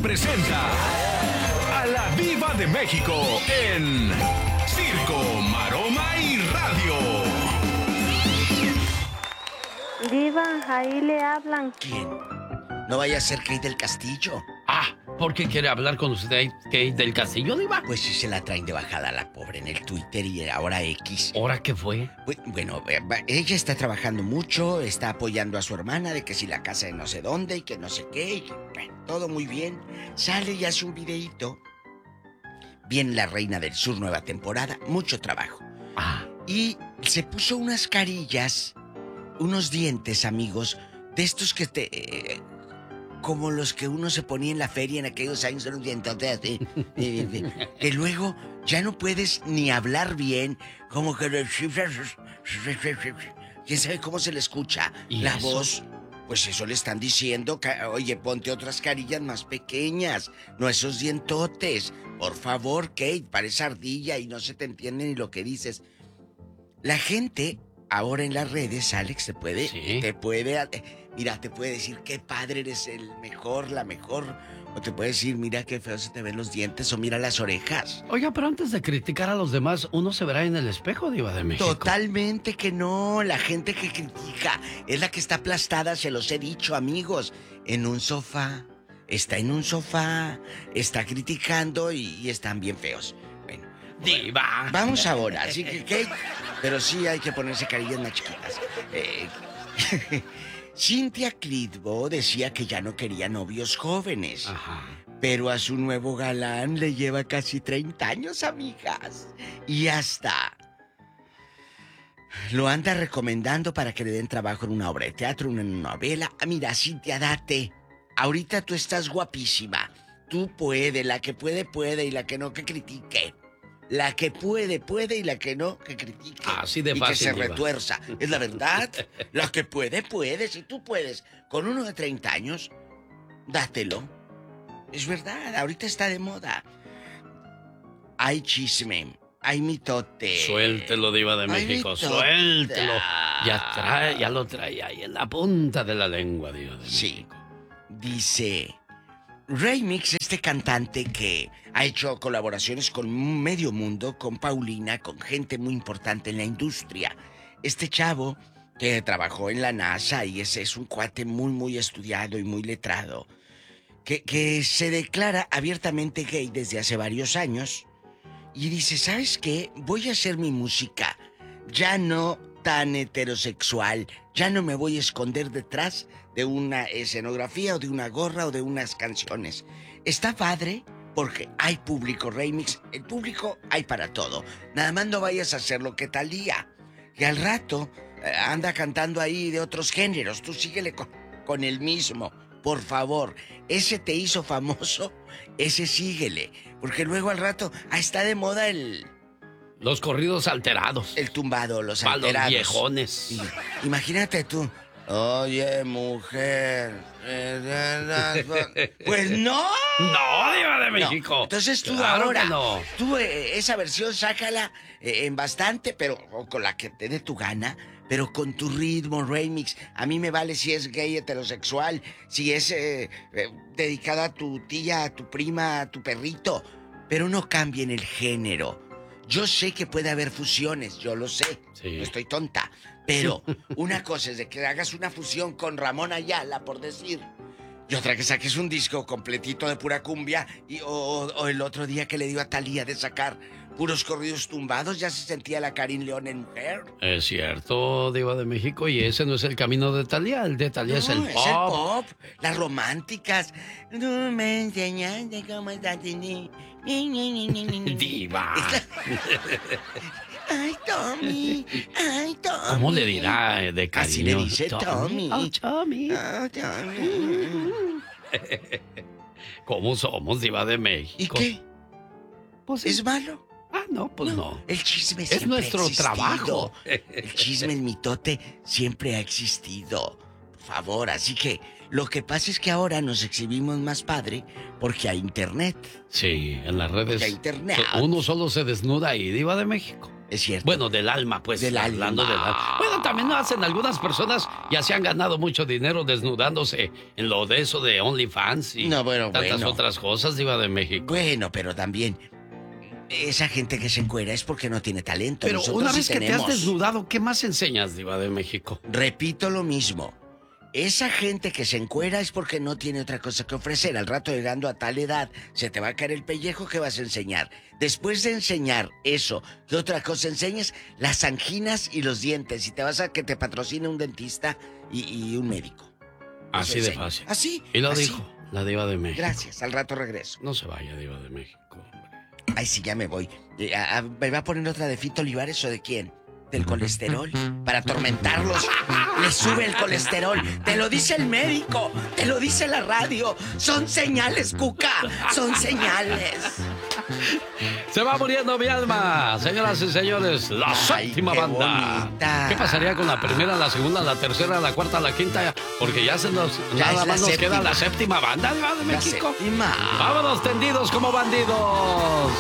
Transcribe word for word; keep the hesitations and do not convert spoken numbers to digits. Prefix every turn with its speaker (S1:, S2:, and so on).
S1: presenta a la Diva de México en Circo, Maroma y Radio.
S2: Diva, ahí le hablan.
S3: ¿Quién? No vaya a ser Kate del Castillo.
S4: Ah, ¿por qué quiere hablar con usted, Kate del Castillo, Diva?
S3: Pues sí se la traen de bajada a la pobre en el Twitter y ahora X.
S4: ¿Ahora qué fue?
S3: Bueno, ella está trabajando mucho, está apoyando a su hermana de que si la casa de no sé dónde y que no sé qué, y que, bueno, todo muy bien. Sale y hace un videíto. Viene La Reina del Sur, nueva temporada, mucho trabajo.
S4: Ah.
S3: Y se puso unas carillas, unos dientes, amigos, de estos que te... Eh, como los que uno se ponía en la feria en aquellos años, unos dientotes así, que luego ya no puedes ni hablar bien, como que... ¿Quién sabe cómo se le escucha la eso? Voz? Pues eso le están diciendo, oye, ponte otras carillas más pequeñas, no esos dientotes. Por favor, Kate, parece ardilla y no se te entiende ni lo que dices. La gente... Ahora en las redes, Alex, te puede, ¿sí? te puede, mira, te puede decir qué padre eres, el mejor, la mejor, o te puede decir, mira qué feo se te ven los dientes, o mira las orejas.
S4: Oiga, pero antes de criticar a los demás, uno se verá en el espejo, Diva de México.
S3: Totalmente que no, la gente que critica es la que está aplastada, se los he dicho, amigos, en un sofá, está en un sofá, está criticando y, y están bien feos.
S4: Diva.
S3: Vamos ahora, así que Kate, pero sí hay que ponerse carillas más chiquitas. Eh, Cynthia Clitbo decía que ya no quería novios jóvenes.
S4: Ajá.
S3: Pero a su nuevo galán le lleva casi treinta años, amigas. Y hasta lo anda recomendando para que le den trabajo en una obra de teatro, una novela. Ah, mira, Cynthia, date. Ahorita tú estás guapísima. Tú puedes, la que puede, puede, y la que no, que critique. La que puede, puede, y la que no, que critique.
S4: Así de fácil,
S3: y que se
S4: Diva.
S3: retuerza. ¿Es la verdad? La que puede, puede. Si tú puedes, con uno de treinta años, dátelo. Es verdad, ahorita está de moda. Hay chisme, hay mitote.
S4: Suéltelo, Diva de México, suéltelo. Ya, trae, ya lo trae ahí en la punta de la lengua, Diva de
S3: sí.
S4: México.
S3: Dice... Remix, este cantante que ha hecho colaboraciones con medio mundo, con Paulina, con gente muy importante en la industria. Este chavo que trabajó en la NASA y ese es un cuate muy, muy estudiado y muy letrado, que, que se declara abiertamente gay desde hace varios años y dice, ¿sabes qué? Voy a hacer mi música ya no tan heterosexual, ya no me voy a esconder detrás de una escenografía o de una gorra o de unas canciones. Está padre porque hay público, Remix. El público hay para todo. Nada más no vayas a hacer lo que Talía, que al rato eh, anda cantando ahí de otros géneros. Tú síguele con, con el mismo, por favor. Ese te hizo famoso, ese síguele. Porque luego al rato, ah, está de moda el...
S4: Los corridos alterados.
S3: El tumbado, los
S4: Pa'
S3: alterados.
S4: los viejones.
S3: Y, imagínate tú. Oye, mujer. Pues no.
S4: No, Diva de México.
S3: No. Entonces tú
S4: claro
S3: ahora,
S4: no.
S3: tú eh, esa versión sácala eh, en bastante, pero o con la que te dé tu gana, pero con tu ritmo, remix. A mí me vale si es gay, heterosexual, si es eh, eh, dedicada a tu tía, a tu prima, a tu perrito, pero no cambien el género. Yo sé que puede haber fusiones, yo lo sé,
S4: sí.
S3: No estoy tonta, pero una cosa es de que hagas una fusión con Ramón Ayala, por decir, y otra que saques un disco completito de pura cumbia, y, o, o el otro día que le dio a Talía de sacar puros corridos tumbados, ya se sentía la Karin León en mujer.
S4: Es cierto, Diva de México, y ese no es el camino de Talía, el de Talía
S3: no,
S4: es el pop.
S3: es el pop, las románticas. No me enseñaste cómo estás.
S4: Diva.
S3: Ay, Tommy, ay, Tommy.
S4: ¿Cómo le dirá de cariño?
S3: Así le dice Tommy.
S4: Oh, Tommy.
S3: Oh, Tommy.
S4: ¿Cómo somos, Diva de
S3: ¿Y
S4: México?
S3: qué?
S4: Pues sí.
S3: ¿Es malo?
S4: Ah, no, pues no.
S3: no. El chisme
S4: es
S3: siempre
S4: nuestro
S3: ha existido.
S4: trabajo.
S3: El chisme, el mitote, siempre ha existido. Por favor, así que lo que pasa es que ahora nos exhibimos más padre porque hay internet.
S4: Sí, en las redes.
S3: Porque hay internet.
S4: Uno solo se desnuda ahí, Diva de México.
S3: Es cierto.
S4: Bueno, del alma, pues.
S3: Del
S4: hablando
S3: alma.
S4: del alma. Bueno, también lo hacen algunas personas, ya se han ganado mucho dinero desnudándose en lo de eso de OnlyFans y
S3: no, bueno,
S4: tantas
S3: bueno.
S4: otras cosas, Diva de México.
S3: Bueno, pero también esa gente que se encuera es porque no tiene talento.
S4: Pero
S3: Nosotros
S4: una vez
S3: sí
S4: que
S3: tenemos.
S4: te has desnudado, ¿qué más enseñas, Diva de México?
S3: Repito lo mismo. Esa gente que se encuera es porque no tiene otra cosa que ofrecer. Al rato, llegando a tal edad, se te va a caer el pellejo. ¿Qué vas a enseñar? Después de enseñar eso, ¿qué otra cosa enseñas? Las anginas y los dientes. Y te vas a que te patrocine un dentista y, y un médico.
S4: Así de fácil.
S3: Así.
S4: Y lo
S3: así.
S4: dijo la Diva de México.
S3: Gracias, al rato regreso.
S4: No se vaya, Diva de México.
S3: Ay, sí, ya me voy. Eh, a- a- ¿Me va a poner otra de Fito Olivares o de quién? ¿Del colesterol? Para atormentarlos. Les sube el colesterol. Te lo dice el médico. Te lo dice la radio. Son señales, Cuca. Son señales.
S4: Se va muriendo mi alma, señoras y señores. La
S3: Ay,
S4: séptima
S3: qué
S4: banda.
S3: bonita.
S4: ¿Qué pasaría con la primera, la segunda, la tercera, la cuarta, la quinta? Porque ya se nos
S3: Ya
S4: nada
S3: es la
S4: más nos
S3: séptima.
S4: queda la séptima banda, Diva de
S3: La
S4: México.
S3: séptima.
S4: Vámonos tendidos como bandidos.